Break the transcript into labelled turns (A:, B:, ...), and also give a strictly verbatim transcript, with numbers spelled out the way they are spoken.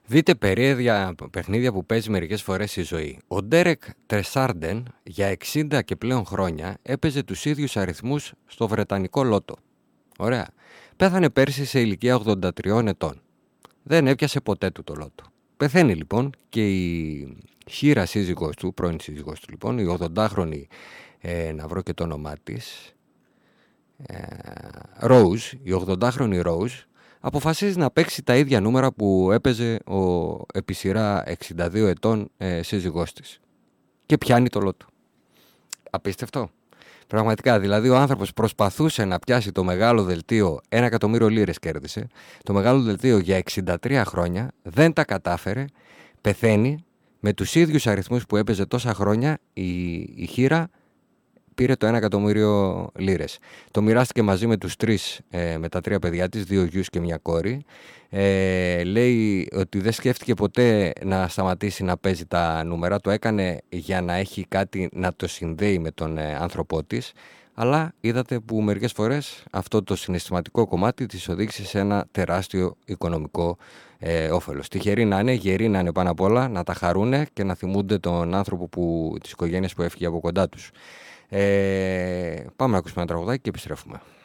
A: Δείτε περίεργα παιχνίδια που παίζει μερικές φορές στη ζωή. Ο Ντέρεκ Τρεσάρντεν για εξήντα και πλέον χρόνια έπαιζε τους ίδιους αριθμούς στο βρετανικό λότο. Ωραία. Πέθανε πέρσι σε ηλικία ογδόντα τριών ετών. Δεν έπιασε ποτέ του το λότο. Πεθαίνει λοιπόν και η χείρα σύζυγός του, πρώην σύζυγός του λοιπόν, η ογδοντάχρονη, ε, να βρω και το όνομά της, ε, Rose, η ογδοντάχρονη Rose, αποφασίζει να παίξει τα ίδια νούμερα που έπαιζε ο επί σειρά εξήντα δύο ετών ε, σύζυγός της. Και πιάνει το λότο. Απίστευτο. Πραγματικά, δηλαδή ο άνθρωπος προσπαθούσε να πιάσει το μεγάλο δελτίο, ένα εκατομμύριο λίρες κέρδισε, το μεγάλο δελτίο για εξήντα τρία χρόνια, δεν τα κατάφερε, πεθαίνει, με τους ίδιους αριθμούς που έπαιζε τόσα χρόνια, η, η χείρα πήρε το ένα εκατομμύριο λίρες. Το μοιράστηκε μαζί με τους τρεις, ε, με τα τρία παιδιά της, δύο γιους και μια κόρη. Ε, λέει ότι δεν σκέφτηκε ποτέ να σταματήσει να παίζει τα νούμερα. Το έκανε για να έχει κάτι να το συνδέει με τον ε, άνθρωπό της. Αλλά είδατε που μερικές φορές αυτό το συναισθηματικό κομμάτι της οδήγησε σε ένα τεράστιο οικονομικό ε, όφελος. Τυχεροί να είναι, γεροί να είναι πάνω απ' όλα, να τα χαρούνε και να θυμούνται τον άνθρωπο που, της οικογένειας που έφυγε από κοντά τους. Ε, πάμε να ακούσουμε ένα τραγουδάκι και επιστρέφουμε.